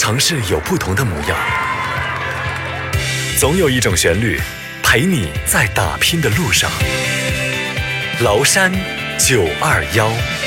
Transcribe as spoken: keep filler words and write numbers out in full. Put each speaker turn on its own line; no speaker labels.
城市有不同的模样，总有一种旋律陪你在打拼的路上。崂山九二幺。